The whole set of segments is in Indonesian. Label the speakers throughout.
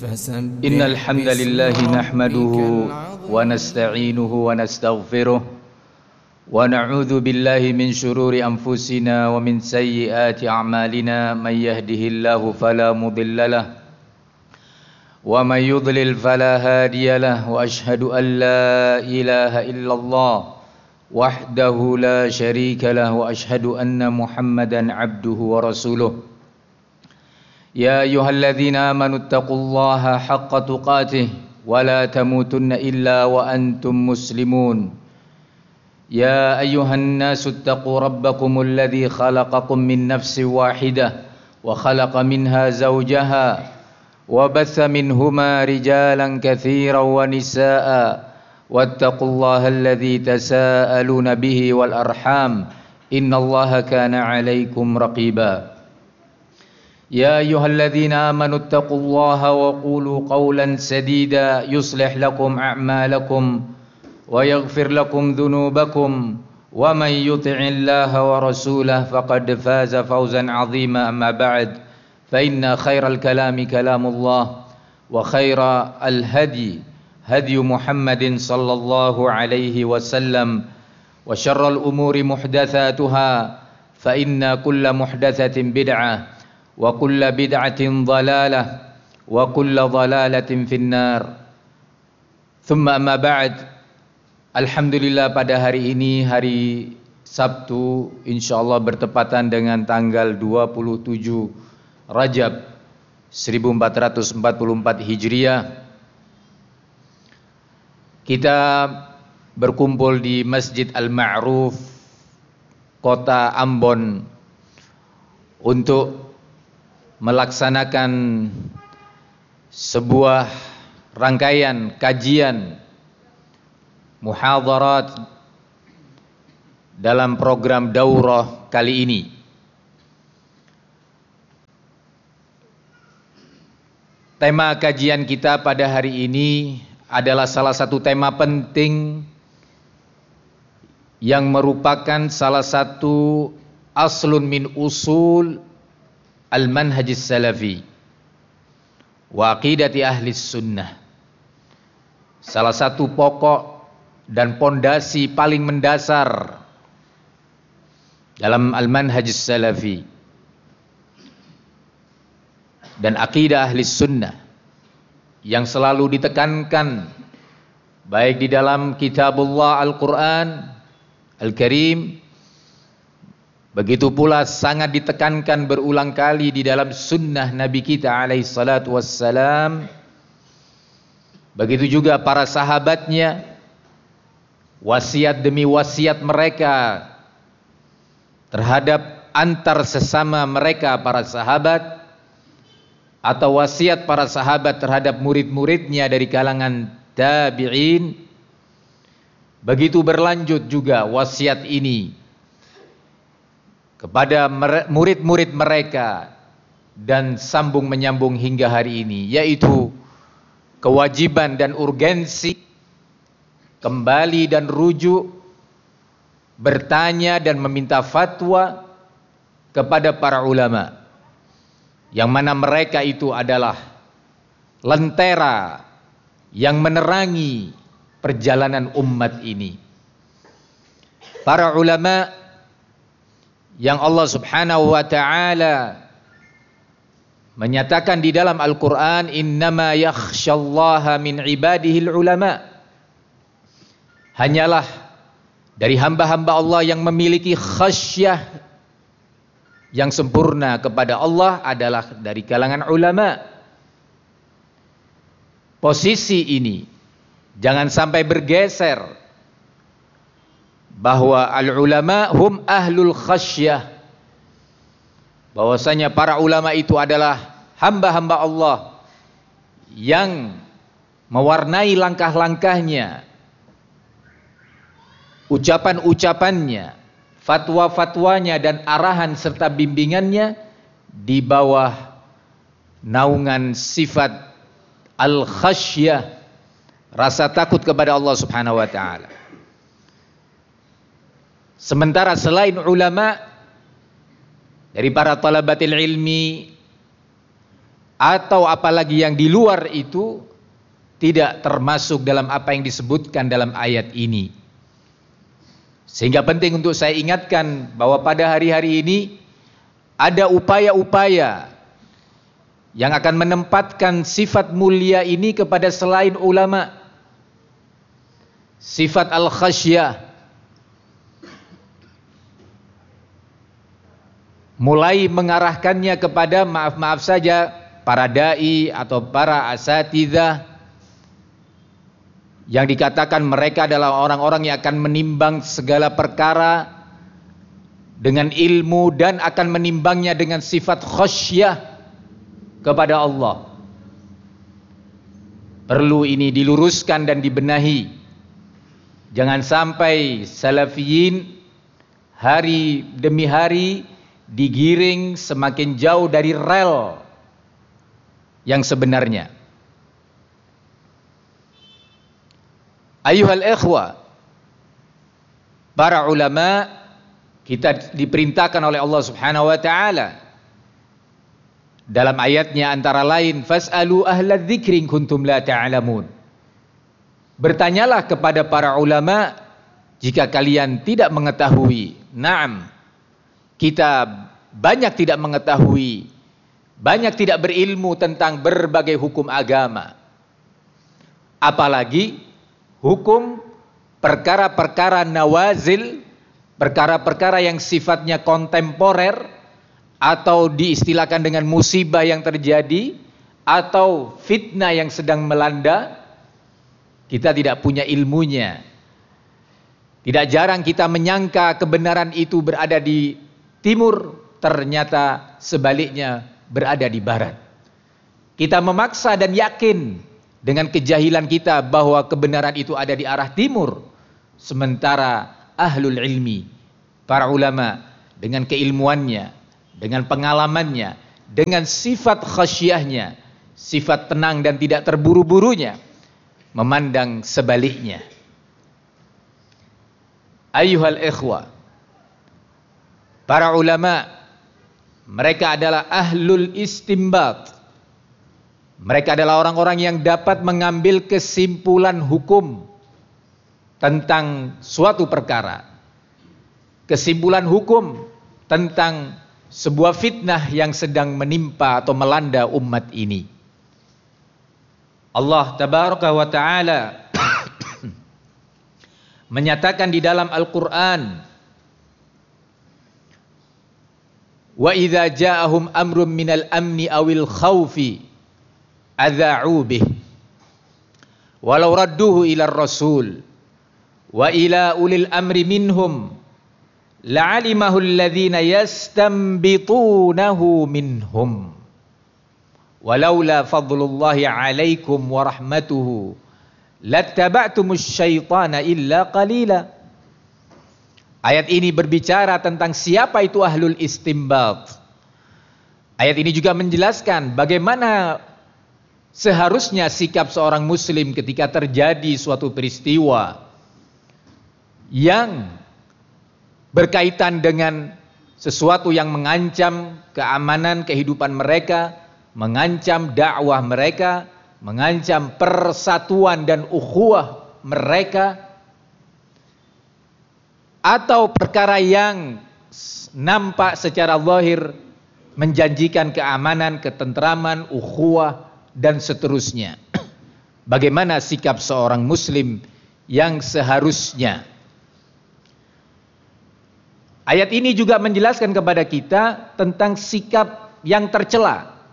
Speaker 1: إن الحمد لله نحمده ونستعينه ونستغفره ونعوذ بالله من شرور أنفسنا ومن سيئات أعمالنا من يهده الله فلا مضل له ومن يضلل فلا هادي له وأشهد أن لا إله إلا الله وحده لا شريك له وأشهد أن محمدا عبده ورسوله يا أيها الذين آمنوا اتقوا الله حق تقاته ولا تموتن إلا وأنتم مسلمون يا أيها الناس اتقوا ربكم الذي خلقكم من نفس واحدة وخلق منها زوجها وبث منهما رجالا كثيرا ونساء واتقوا الله الذي تساءلون به والأرحام إن الله كان عليكم رقيبا يا أيها الذين آمنوا اتقوا الله وقولوا قولا سديدا يصلح لكم أعمالكم ويغفر لكم ذنوبكم ومن يطع الله ورسوله فقد فاز فوزا عظيما أما بعد فإن خير الكلام كلام الله وخير الهدي هدي محمد صلى الله عليه وسلم وشر الأمور محدثاتها فإن كل محدثة بدعة وكل بدعة ضلالة وكل ضلالة في النار ثم أما بعد. Alhamdulillah pada hari ini, hari Sabtu, insyaallah bertepatan dengan tanggal 27 Rajab 1444 Hijriah, kita berkumpul di Masjid Al-Ma'ruf Kota Ambon untuk melaksanakan sebuah rangkaian kajian muhadharat dalam program daurah kali ini. Tema kajian kita pada hari ini adalah salah satu tema penting yang merupakan salah satu aslun min usul al-manhajis salafi wa aqidati ahli sunnah. Salah satu pokok dan pondasi paling mendasar dalam al-manhajis salafi dan aqidah ahli sunnah yang selalu ditekankan baik di dalam kitabullah Al-Quran Al-Karim, begitu pula sangat ditekankan berulang kali di dalam sunnah Nabi kita alaihi salatu wassalam, begitu juga para sahabatnya, wasiat demi wasiat mereka terhadap antar sesama mereka para sahabat, atau wasiat para sahabat terhadap murid-muridnya dari kalangan tabi'in. Begitu berlanjut juga wasiat ini kepada murid-murid mereka dan sambung menyambung hingga hari ini, yaitu kewajiban dan urgensi kembali dan rujuk, bertanya dan meminta fatwa kepada para ulama, yang mana mereka itu adalah lentera yang menerangi perjalanan umat ini. Para ulama yang Allah subhanahu wa ta'ala menyatakan di dalam Al-Quran, innama yakhshallaha min ibadihil ulama, hanyalah dari hamba-hamba Allah yang memiliki khasyah yang sempurna kepada Allah adalah dari kalangan ulama. Posisi ini jangan sampai bergeser, bahwa al-ulama hum ahlul khasyah, bahwasanya para ulama itu adalah hamba-hamba Allah yang mewarnai langkah-langkahnya, ucapan-ucapannya, fatwa-fatwanya dan arahan serta bimbingannya di bawah naungan sifat al-khasyah, rasa takut kepada Allah subhanahu wa ta'ala. Sementara selain ulama, dari para talabatil ilmi atau apalagi yang di luar itu tidak termasuk dalam apa yang disebutkan dalam ayat ini. Sehingga penting untuk saya ingatkan bahwa pada hari-hari ini ada upaya-upaya yang akan menempatkan sifat mulia ini kepada selain ulama. Sifat al-khasyah. Mulai mengarahkannya kepada maaf-maaf saja para dai atau para asatidzah yang dikatakan mereka adalah orang-orang yang akan menimbang segala perkara dengan ilmu dan akan menimbangnya dengan sifat khasyah kepada Allah. Perlu ini diluruskan dan dibenahi. Jangan sampai salafiyin hari demi hari digiring semakin jauh dari rel yang sebenarnya. Ayuhal ikhwa, para ulama kita diperintahkan oleh Allah Subhanahu wa taala dalam ayatnya antara lain fas'alu ahlal dzikri in kuntum la ta'lamun. Bertanyalah kepada para ulama jika kalian tidak mengetahui. Naam, kita banyak tidak mengetahui, banyak tidak berilmu tentang berbagai hukum agama. Apalagi hukum perkara-perkara nawazil, perkara-perkara yang sifatnya kontemporer atau diistilahkan dengan musibah yang terjadi atau fitnah yang sedang melanda. Kita tidak punya ilmunya. Tidak jarang kita menyangka kebenaran itu berada di timur, ternyata sebaliknya berada di barat. Kita memaksa dan yakin dengan kejahilan kita bahwa kebenaran itu ada di arah timur, sementara ahlul ilmi, para ulama dengan keilmuannya, dengan pengalamannya, dengan sifat khasyahnya, sifat tenang dan tidak terburu-burunya, memandang sebaliknya. Ayuhal ikhwa, para ulama mereka adalah ahlul istimbat. Mereka adalah orang-orang yang dapat mengambil kesimpulan hukum tentang suatu perkara. Kesimpulan hukum tentang sebuah fitnah yang sedang menimpa atau melanda umat ini. Allah tabaraka wa ta'ala menyatakan di dalam Al-Quran, wa idza ja'ahum amrun minal amni awil khawfi adza'u bih walau radduhu ila rasul wa ila ulil amri minhum la'alimahu alladhina yastanbitunahu minhum walaula fadlullahi 'alaikum wa rahmatuhu lattaba'tumus syaitana illa qalila. Ayat ini berbicara tentang siapa itu ahlul istimbat. Ayat ini juga menjelaskan bagaimana seharusnya sikap seorang muslim ketika terjadi suatu peristiwa yang berkaitan dengan sesuatu yang mengancam keamanan kehidupan mereka, mengancam dakwah mereka, mengancam persatuan dan ukhuwah mereka, atau perkara yang nampak secara zahir menjanjikan keamanan, ketentraman, ukhuwah dan seterusnya. Bagaimana sikap seorang muslim yang seharusnya? Ayat ini juga menjelaskan kepada kita tentang sikap yang tercela,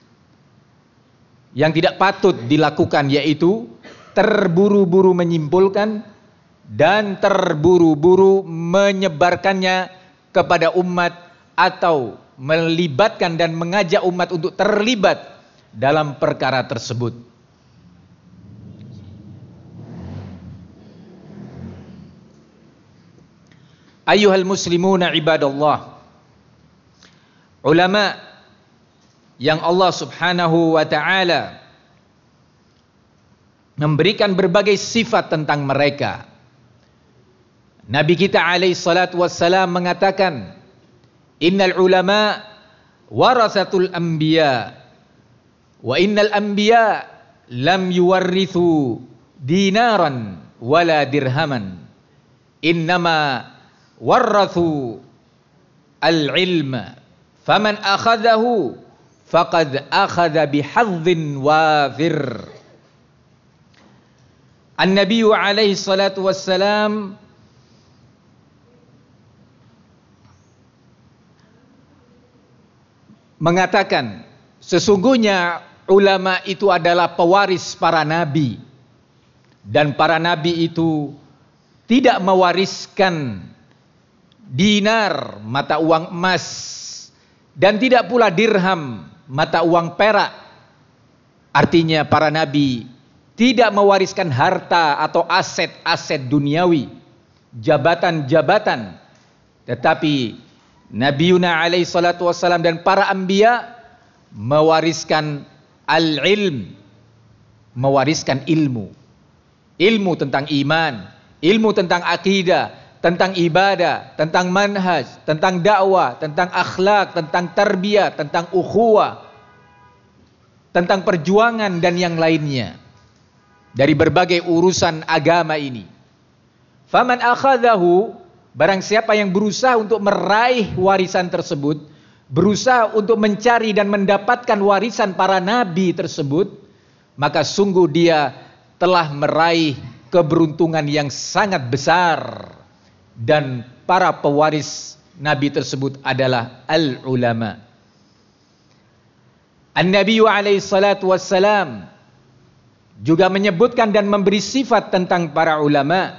Speaker 1: yang tidak patut dilakukan, yaitu terburu-buru menyimpulkan dan terburu-buru menyebarkannya kepada umat atau melibatkan dan mengajak umat untuk terlibat dalam perkara tersebut. Ayyuhal muslimuna ibadallah, ulama yang Allah Subhanahu wa ta'ala memberikan berbagai sifat tentang mereka. Nabi kita alaihi salatu wassalam mengatakan, innal ulama warasatul anbiya. Wa innal anbiya lam yuwarrithu dinaran wala dirhaman. Innama warrathu al-ilma. Faman akhadahu faqad akhadha bihadhin wafir. An-Nabi alaihi salatu wassalam mengatakan, sesungguhnya ulama itu adalah pewaris para nabi, dan para nabi itu tidak mewariskan dinar, mata uang emas, dan tidak pula dirham, mata uang perak. Artinya para nabi tidak mewariskan harta atau aset-aset duniawi, jabatan-jabatan, tetapi Nabiuna alaihi salatu wassalam dan para anbiya mewariskan al-ilm, mewariskan ilmu. Ilmu tentang iman, ilmu tentang akidah, tentang ibadah, tentang manhaj, tentang dakwah, tentang akhlak, tentang tarbiyah, tentang ukhuwah, tentang perjuangan dan yang lainnya dari berbagai urusan agama ini. Faman akhadahu, barang siapa yang berusaha untuk meraih warisan tersebut, berusaha untuk mencari dan mendapatkan warisan para nabi tersebut, maka sungguh dia telah meraih keberuntungan yang sangat besar. Dan para pewaris nabi tersebut adalah al-ulama. An-Nabi alaihi salatu wassalam juga menyebutkan dan memberi sifat tentang para ulama.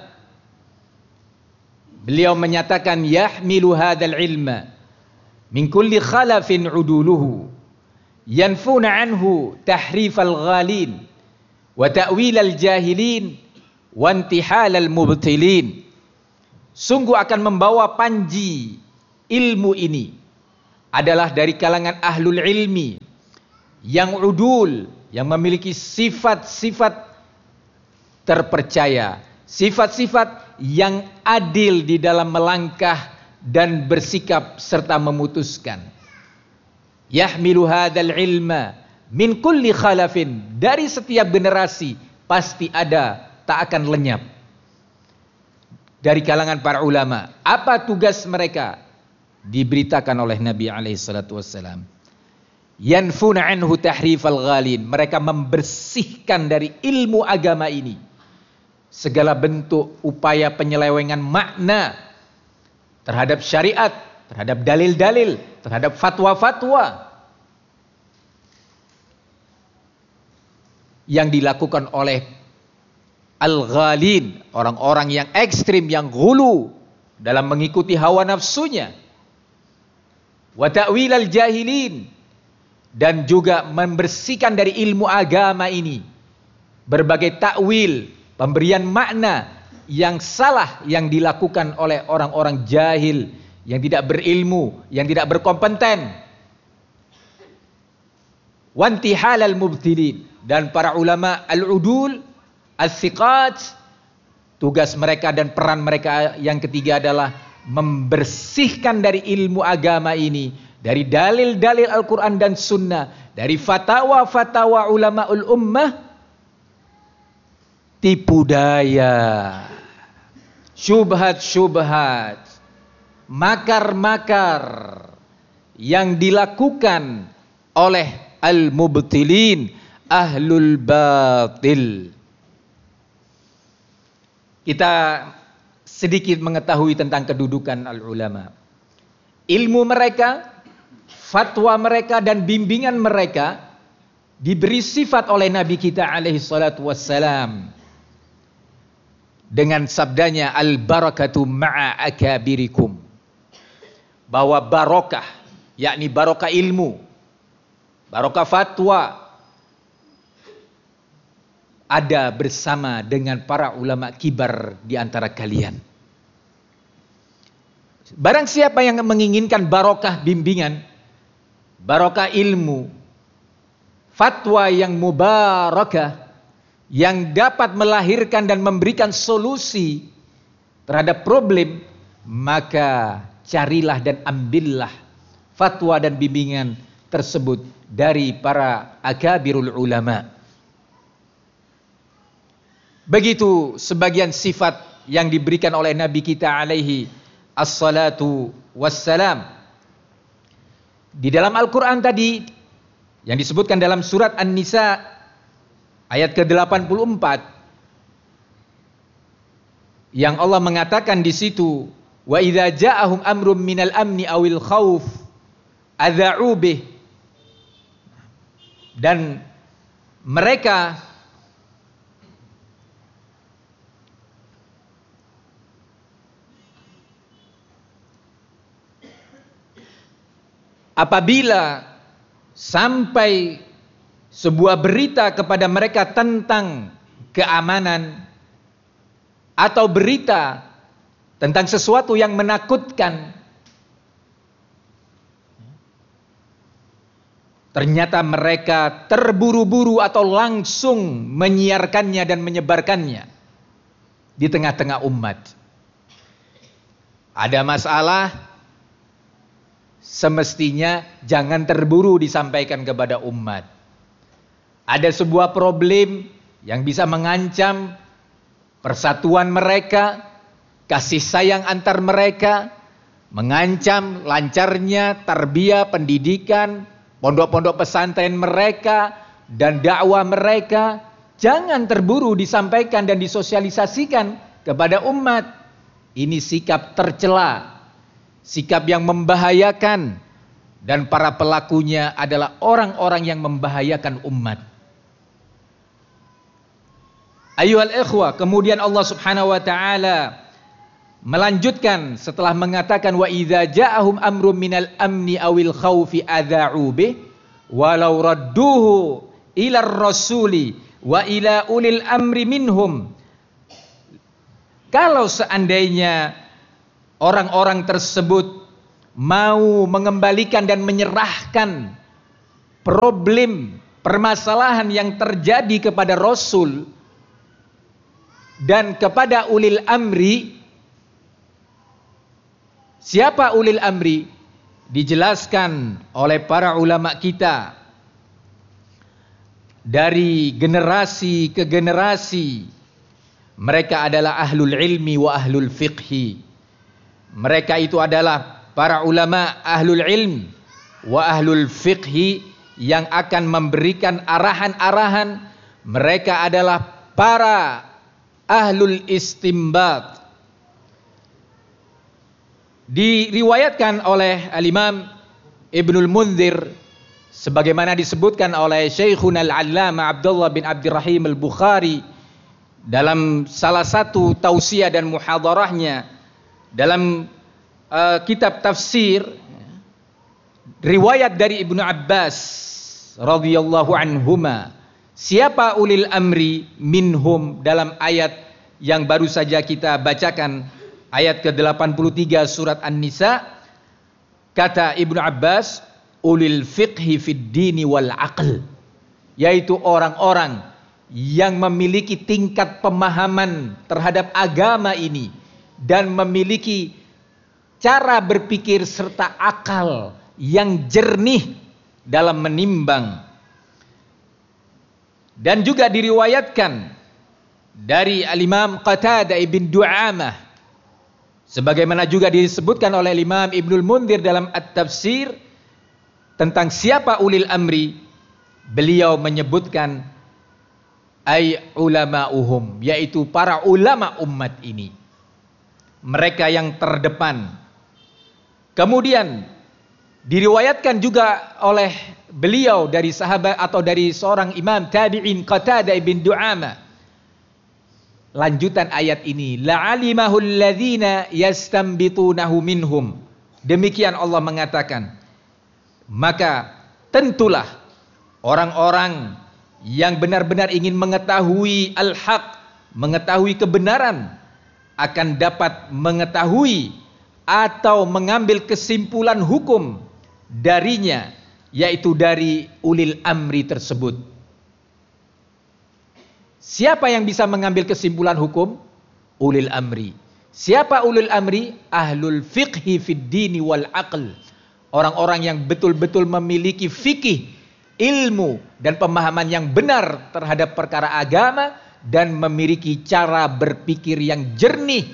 Speaker 1: Beliau menyatakan, yahmilu hadzal ilma min kulli khalafin uduluhu yanfuna anhu tahrifal ghalin wa ta'wilal jahilin wa intihalal mubtilin. Sungguh akan membawa panji ilmu ini adalah dari kalangan ahlul ilmi yang udul, yang memiliki sifat-sifat terpercaya, sifat-sifat yang adil di dalam melangkah dan bersikap serta memutuskan. Yahmilu hadzal ilma min kulli khalafin, dari setiap generasi pasti ada, tak akan lenyap. Dari kalangan para ulama, apa tugas mereka? Diberitakan oleh Nabi alaihi salatu wassalam. Yanfuna anhu tahrifal ghalin, mereka membersihkan dari ilmu agama ini segala bentuk upaya penyelewengan makna terhadap syariat, terhadap dalil-dalil, terhadap fatwa-fatwa yang dilakukan oleh al-ghalin, orang-orang yang ekstrim, yang ghulu dalam mengikuti hawa nafsunya. Wa ta'wilal jahilin, dan juga membersihkan dari ilmu agama ini berbagai takwil, pemberian makna yang salah yang dilakukan oleh orang-orang jahil, yang tidak berilmu, yang tidak berkompeten. Wantihalal mubtilin, dan para ulama al-udul, al-thiqat, tugas mereka dan peran mereka yang ketiga adalah membersihkan dari ilmu agama ini, dari dalil-dalil Al-Quran dan Sunnah, dari fatwa-fatwa ulama'ul ummah, tipu daya, syubhat-syubhat, makar-makar yang dilakukan oleh al-mubtilin, ahlul batil. Kita sedikit mengetahui tentang kedudukan al-ulama. Ilmu mereka, fatwa mereka dan bimbingan mereka diberi sifat oleh Nabi kita alaihi salatu wassalam dengan sabdanya, al-barakatu ma'a akabirikum, bahwa barokah, yakni barokah ilmu, barokah fatwa, ada bersama dengan para ulama kibar di antara kalian. Barang siapa yang menginginkan barokah bimbingan, barokah ilmu, fatwa yang mubarakah, yang dapat melahirkan dan memberikan solusi terhadap problem, maka carilah dan ambillah fatwa dan bimbingan tersebut dari para akabirul ulama. Begitu sebagian sifat yang diberikan oleh Nabi kita alaihi assalatu wassalam. Di dalam Al-Quran tadi yang disebutkan dalam surat An-Nisa ayat ke-84, yang Allah mengatakan di situ, wa idza ja'ahum amrum minal amni awil khauf adza'u bih, dan mereka apabila sampai sebuah berita kepada mereka tentang keamanan atau berita tentang sesuatu yang menakutkan, ternyata mereka terburu-buru atau langsung menyiarkannya dan menyebarkannya di tengah-tengah umat. Ada masalah, semestinya jangan terburu disampaikan kepada umat. Ada sebuah problem yang bisa mengancam persatuan mereka, kasih sayang antar mereka, mengancam lancarnya tarbiyah, pendidikan, pondok-pondok pesantren mereka, dan dakwah mereka. Jangan terburu disampaikan dan disosialisasikan kepada umat. Ini sikap tercela, sikap yang membahayakan, dan para pelakunya adalah orang-orang yang membahayakan umat. Ayyuhal ikhwah, kemudian Allah Subhanahu wa taala melanjutkan setelah mengatakan wa idza ja'ahum amrun minal amni awil khaufi adza'u bih walau radduhu ila rasuli wa ila ulil amri minhum. Kalau seandainya orang-orang tersebut mau mengembalikan dan menyerahkan problem, permasalahan yang terjadi kepada Rasul dan kepada ulil amri. Siapa ulil amri? Dijelaskan oleh para ulama kita dari generasi ke generasi. Mereka adalah ahlul ilmi wa ahlul fiqhi. Mereka itu adalah para ulama ahlul ilm wa ahlul fiqhi yang akan memberikan arahan-arahan. Mereka adalah para ahlul istimbat. Diriwayatkan oleh Al-Imam Ibnul Munzir sebagaimana disebutkan oleh Syekhuna Al-Allama Abdullah bin Abdirrahim Al-Bukhari dalam salah satu tausiah dan muhadarahnya dalam kitab tafsir, riwayat dari Ibnu Abbas radhiyallahu anhuma. Siapa ulil amri minhum dalam ayat yang baru saja kita bacakan, ayat ke-83 surat An-Nisa. Kata Ibnu Abbas, ulil fiqhi fid dini wal aql, yaitu orang-orang yang memiliki tingkat pemahaman terhadap agama ini dan memiliki cara berpikir serta akal yang jernih dalam menimbang. Dan juga diriwayatkan dari Al-Imam Qatadah ibn Du'amah sebagaimana juga disebutkan oleh Imam Ibnul Munzir dalam At-Tafsir tentang siapa ulil amri. Beliau menyebutkan ay ulama'uhum, yaitu para ulama umat ini, mereka yang terdepan. Kemudian diriwayatkan juga oleh beliau dari sahabat atau dari seorang imam tabi'in Qatadah ibn Du'amah, lanjutan ayat ini, la'alimahul ladzina yastambitunahu minhum. Demikian Allah mengatakan, maka tentulah orang-orang yang benar-benar ingin mengetahui al-haq, mengetahui kebenaran, akan dapat mengetahui atau mengambil kesimpulan hukum darinya, yaitu dari ulil amri tersebut. Siapa yang bisa mengambil kesimpulan hukum? Ulil amri. Siapa ulil amri? Ahlul fiqhi fid dini wal aql. Orang-orang yang betul-betul memiliki fikih ilmu dan pemahaman yang benar terhadap perkara agama dan memiliki cara berpikir yang jernih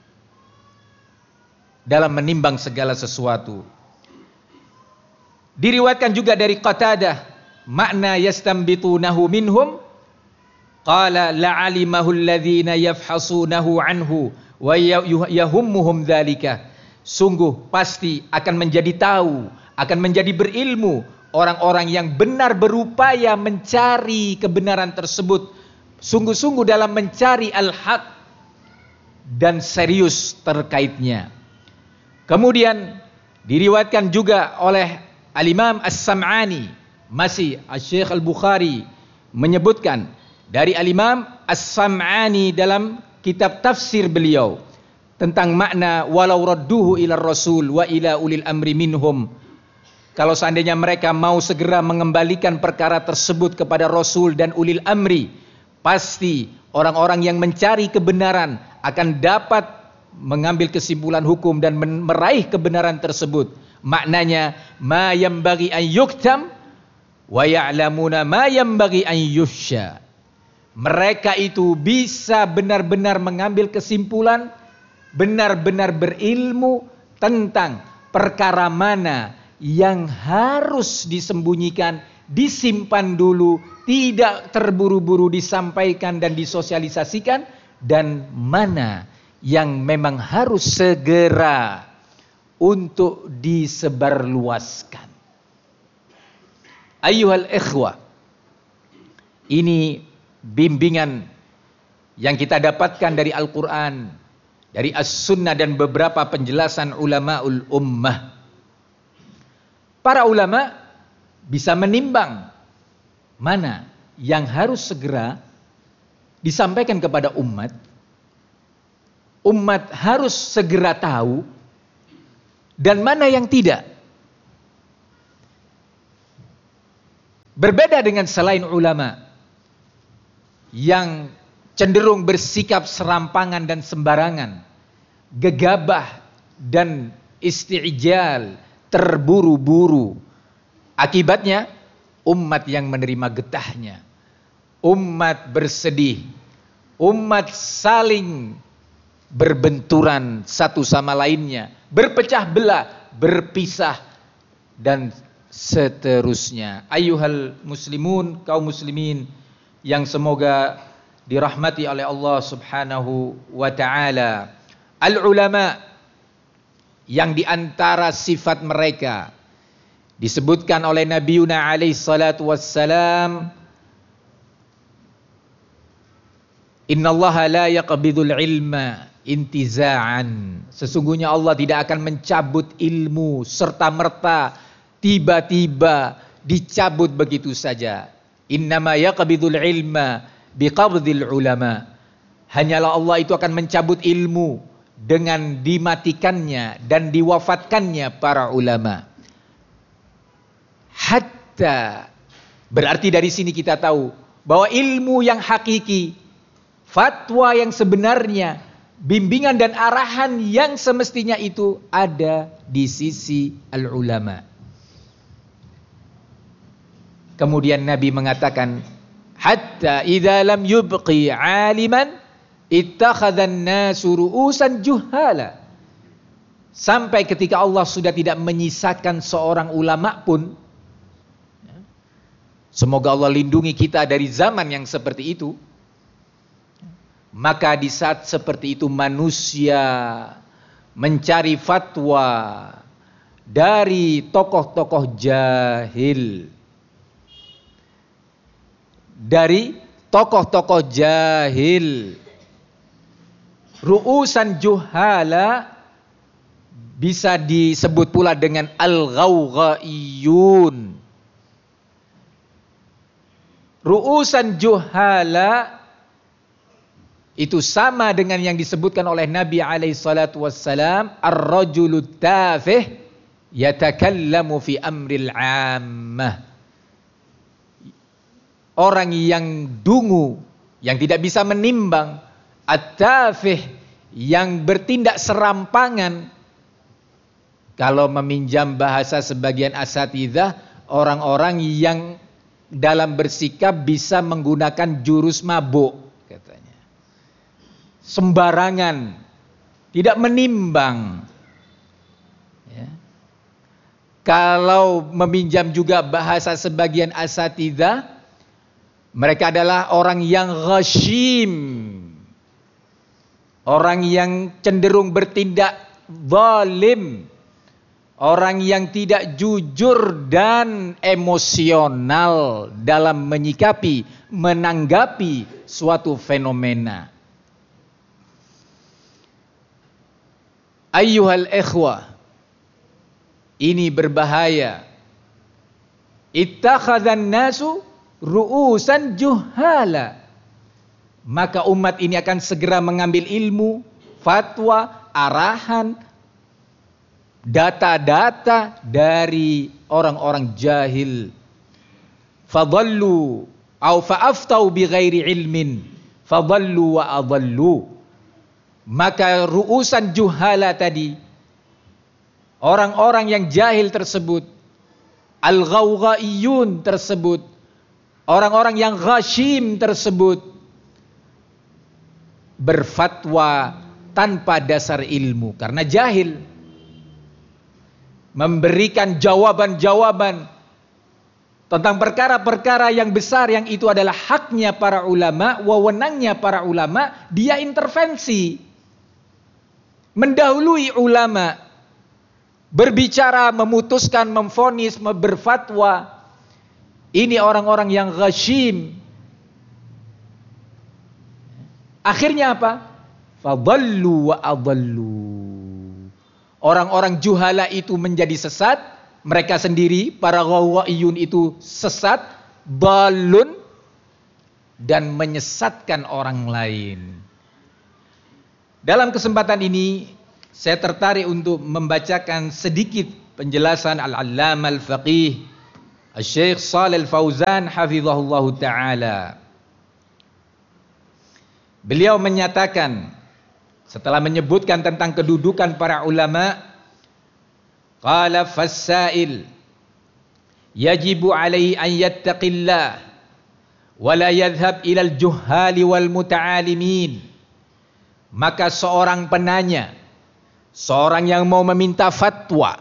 Speaker 1: dalam menimbang segala sesuatu. Diriwayatkan juga dari Qatadah, makna yastambitunahu minhum, qala la'alimahu alladhina yafhasunahu anhu wa yahummuhum dzalika. Sungguh pasti akan menjadi tahu, akan menjadi berilmu orang-orang yang benar berupaya mencari kebenaran tersebut, sungguh-sungguh dalam mencari al-haq dan serius terkaitnya. Kemudian diriwayatkan juga oleh Al-Imam As-Sam'ani, masih Al-Syekh Al-Bukhari menyebutkan dari Al-Imam As-Sam'ani dalam kitab tafsir beliau tentang makna walau radduhu ila rasul wa ila ulil amri minhum. Kalau seandainya mereka mau segera mengembalikan perkara tersebut kepada Rasul dan ulil amri, pasti orang-orang yang mencari kebenaran akan dapat mengambil kesimpulan hukum dan meraih kebenaran tersebut. Maknanya ma yambaghi an yuktam wa ya'lamuna ma yambaghi an yuhsya. Mereka itu bisa benar-benar mengambil kesimpulan, benar-benar berilmu tentang perkara mana yang harus disembunyikan, disimpan dulu, tidak terburu-buru disampaikan dan disosialisasikan, dan mana yang memang harus segera untuk disebarluaskan. Ayyuhal ikhwah, ini bimbingan yang kita dapatkan dari Al-Quran, dari As-Sunnah dan beberapa penjelasan ulama'ul ummah. Para ulama bisa menimbang mana yang harus segera disampaikan kepada umat. Umat harus segera tahu, dan mana yang tidak. Berbeda dengan selain ulama yang cenderung bersikap serampangan dan sembarangan, gegabah dan isti'jal, terburu-buru. Akibatnya umat yang menerima getahnya, umat bersedih, umat saling berbenturan satu sama lainnya, berpecah belah, berpisah, dan seterusnya. Ayyuhal muslimun, kaum muslimin yang semoga dirahmati oleh Allah Subhanahu wa ta'ala. Al-ulama yang diantara sifat mereka disebutkan oleh Nabiuna alaihi salatu wassalam, innallaha la yaqbidul ilma intiza'an. Sesungguhnya Allah tidak akan mencabut ilmu serta-merta, tiba-tiba dicabut begitu saja. Innama yaqbidul ilma biqabdil ulama. Hanyalah Allah itu akan mencabut ilmu dengan dimatikannya dan diwafatkannya para ulama. Hatta, berarti dari sini kita tahu bahwa ilmu yang hakiki, fatwa yang sebenarnya, bimbingan dan arahan yang semestinya itu ada di sisi al-ulama. Kemudian Nabi mengatakan, hatta idza lam yubqi 'aliman ittakhadhan nasu ru'usan juhala. Sampai ketika Allah sudah tidak menyisakan seorang ulama pun, semoga Allah lindungi kita dari zaman yang seperti itu, maka di saat seperti itu manusia mencari fatwa dari tokoh-tokoh jahil, dari tokoh-tokoh jahil. Ru'usan juhala bisa disebut pula dengan al-ghawghaiyun. Ru'usan juhala itu sama dengan yang disebutkan oleh Nabi alaihi salatu wassalam, ar-rajulu tafih yatakallamu fi amril 'ammah. Orang yang dungu, yang tidak bisa menimbang, at-tafih, yang bertindak serampangan. Kalau meminjam bahasa sebagian asatidzah, orang-orang yang dalam bersikap bisa menggunakan jurus mabuk, katanya. Sembarangan, tidak menimbang. Ya. Kalau meminjam juga bahasa sebagian asatidzah, mereka adalah orang yang ghashim, orang yang cenderung bertindak zalim, orang yang tidak jujur dan emosional dalam menyikapi, menanggapi suatu fenomena. Ayyuhal ikhwah, ini berbahaya. Ittakhadhan nasu ru'usan juhala. Maka umat ini akan segera mengambil ilmu, fatwa, arahan, data-data dari orang-orang jahil. Fadallu au fa'aftau bighairi ilmin fadallu wa adallu. Maka ru'usan juhala tadi, orang-orang yang jahil tersebut, al-ghawghaiyun tersebut, orang-orang yang ghashim tersebut, berfatwa tanpa dasar ilmu karena jahil, memberikan jawaban-jawaban tentang perkara-perkara yang besar yang itu adalah haknya para ulama, wewenangnya para ulama, dia intervensi, mendahului ulama, berbicara, memutuskan, memvonis, berfatwa. Ini orang-orang yang ghashim. Akhirnya apa? Fadallu wa adallu. Orang-orang juhala itu menjadi sesat, mereka sendiri para ghawiyun itu sesat, balun, dan menyesatkan orang lain. Dalam kesempatan ini saya tertarik untuk membacakan sedikit penjelasan Al-Allamah Al-Faqih Syekh Shalih Al-Fauzan hafizahullahu taala. Beliau menyatakan setelah menyebutkan tentang kedudukan para ulama, qala fas-sa'il yajibu alaihi an yattaqillah wa la yadhhab ila al-juhali wal muta'alimin. Maka seorang penanya, seorang yang mau meminta fatwa,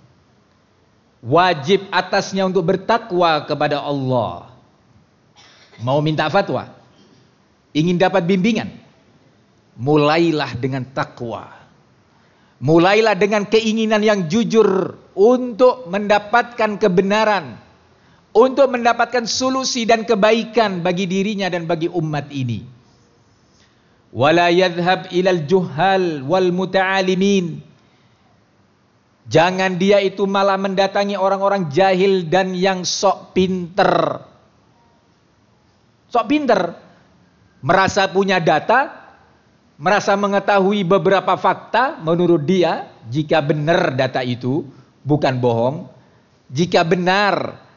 Speaker 1: wajib atasnya untuk bertakwa kepada Allah. Mau minta fatwa, ingin dapat bimbingan, mulailah dengan takwa. Mulailah dengan keinginan yang jujur untuk mendapatkan kebenaran, untuk mendapatkan solusi dan kebaikan bagi dirinya dan bagi umat ini. Wala yadhhab ilal juhal wal muta'alimin. Jangan dia itu malah mendatangi orang-orang jahil dan yang sok pinter. Sok pinter, merasa punya data, merasa mengetahui beberapa fakta menurut dia, jika benar data itu bukan bohong, jika benar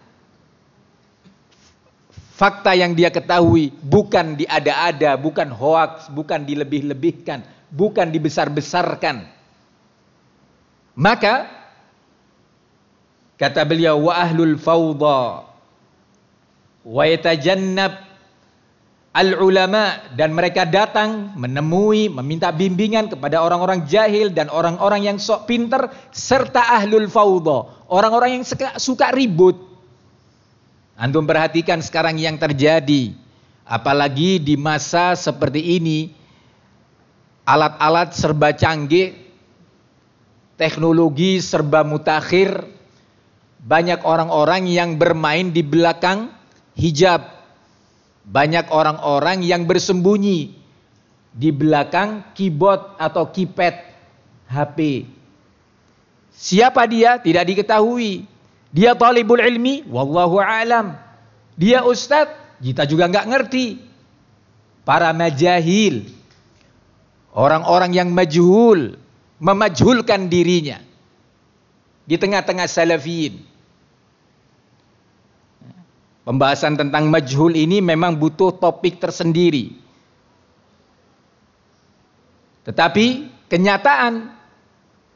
Speaker 1: fakta yang dia ketahui bukan diada-ada, bukan hoaks, bukan dilebih-lebihkan, bukan dibesar-besarkan, maka kata beliau, wa ahlul fawda wa yatajannab al-ulama, dan mereka datang menemui, meminta bimbingan kepada orang-orang jahil dan orang-orang yang sok pinter, serta ahlul fawda, orang-orang yang suka ribut. Antum perhatikan sekarang yang terjadi, apalagi di masa seperti ini, alat-alat serba canggih, teknologi serba mutakhir, banyak orang-orang yang bermain di belakang hijab, banyak orang-orang yang bersembunyi di belakang keyboard atau keypad HP. Siapa dia? Tidak diketahui. Dia talibul ilmi, wallahu a'lam. Dia ustadz, kita juga nggak ngerti. Para majahil, orang-orang yang majhul, memajhulkan dirinya di tengah-tengah salafiyin. Pembahasan tentang majhul ini memang butuh topik tersendiri. Tetapi kenyataan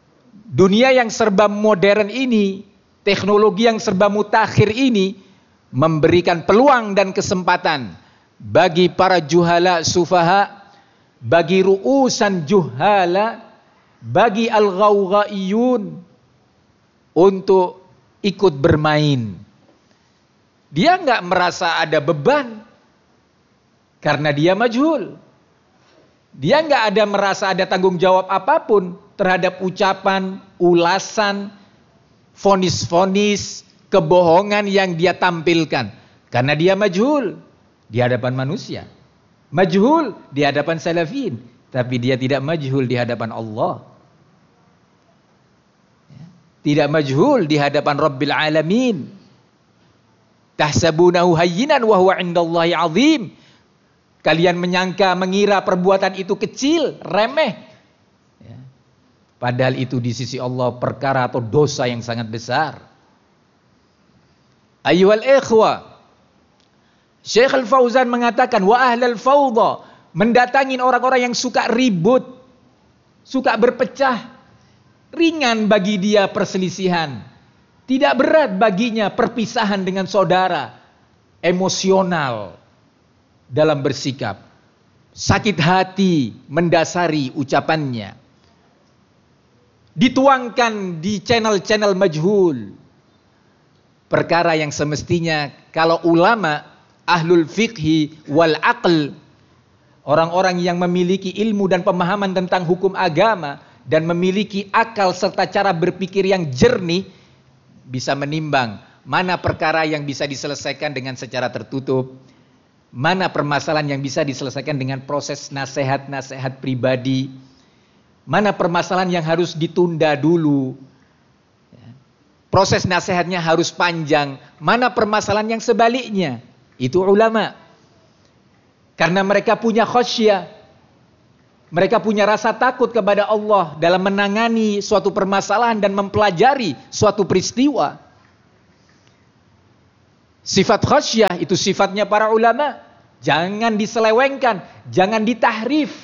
Speaker 1: dunia yang serba modern ini, teknologi yang serba mutakhir ini, memberikan peluang dan kesempatan bagi para juhala sufaha, bagi ru'usan juhala, bagi al-ghawghaiyun untuk ikut bermain. Dia enggak merasa ada beban karena dia majhul. Dia enggak ada merasa ada tanggung jawab apapun terhadap ucapan, ulasan, vonis-vonis, kebohongan yang dia tampilkan. Karena dia majhul di hadapan manusia. Majhul di hadapan salafin. Tapi dia tidak majhul di hadapan Allah. Tidak majhul di hadapan Rabbil Alamin. Tahsabunahu hayyinan wa huwa indallahi azim. Kalian mengira perbuatan itu kecil, remeh. Padahal itu di sisi Allah perkara atau dosa yang sangat besar. Ayyuhal ikhwah, Syekh Al-Fauzan mengatakan wa ahlal fawdha, mendatangin orang-orang yang suka ribut, suka berpecah. Ringan bagi dia perselisihan. Tidak berat baginya perpisahan dengan saudara. Emosional dalam bersikap. Sakit hati mendasari ucapannya. Dituangkan di channel-channel majhul. Perkara yang semestinya kalau ulama, ahlul fiqhi wal aql, orang-orang yang memiliki ilmu dan pemahaman tentang hukum agama dan memiliki akal serta cara berpikir yang jernih, bisa menimbang mana perkara yang bisa diselesaikan dengan secara tertutup, mana permasalahan yang bisa diselesaikan dengan proses nasihat-nasihat pribadi, mana permasalahan yang harus ditunda dulu, proses nasihatnya harus panjang, mana permasalahan yang sebaliknya. Itu ulama. Karena mereka punya khasyah, mereka punya rasa takut kepada Allah dalam menangani suatu permasalahan dan mempelajari suatu peristiwa. Sifat khasyah itu sifatnya para ulama. Jangan diselewengkan, jangan ditahrif.